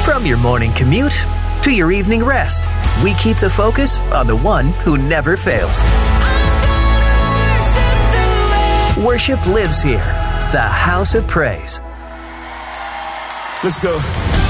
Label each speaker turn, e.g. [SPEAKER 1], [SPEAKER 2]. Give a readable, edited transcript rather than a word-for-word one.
[SPEAKER 1] From your morning commute to your evening rest, we keep the focus on the one who never fails. Worship lives here. The House of Praise.
[SPEAKER 2] Let's go.